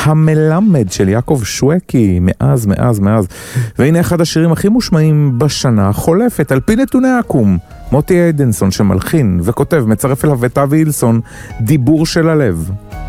המלמד של יעקב שווקי, מאז. והנה אחד השירים הכי מושמעים בשנה החולפת, על פי נתוני העקום. מוטי איידנסון שמלחין וכותב, מצרף אליו את אבי הילסון, דיבור של הלב.